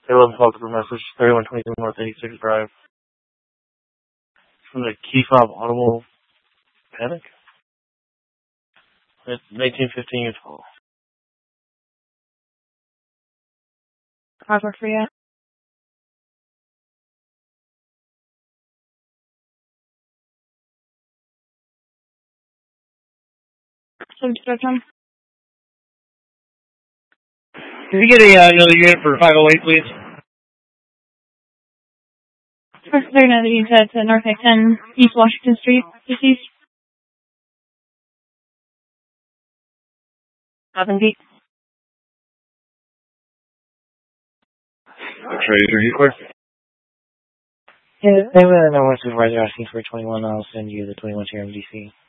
11 o'clock for message, 3122 North 86 Drive. From the key fob audible panic. It's 1915 at 12. How's work for you? Can you get another unit for 508, please? First, they're another unit to North 10 East Washington Street, deceased. 70. X-ray, are you clear? Yeah, they were no one supervisor asking for 21. I'll send you the 21 here in DC.